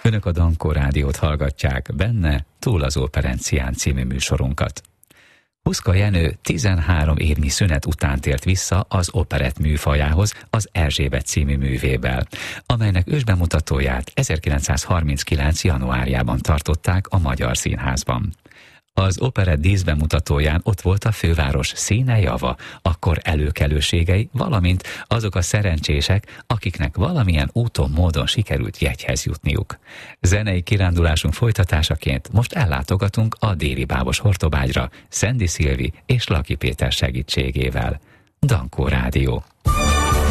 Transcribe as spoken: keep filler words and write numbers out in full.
Önök a Dankó Rádiót hallgatják, benne Túl az Operencián című műsorunkat. Huszka Jenő tizenhárom évnyi szünet után tért vissza az operett műfajához az Erzsébet című művével, amelynek ősbemutatóját ezerkilencszázharminckilenc. januárjában tartották a Magyar Színházban. Az operett díszbemutatóján ott volt a főváros színe, java, akkor előkelőségei, valamint azok a szerencsések, akiknek valamilyen úton, módon sikerült jegyhez jutniuk. Zenei kirándulásunk folytatásaként most ellátogatunk a Déli Bábos Hortobágyra, Szendi Szilvi és Laki Péter segítségével. Dankó Rádió.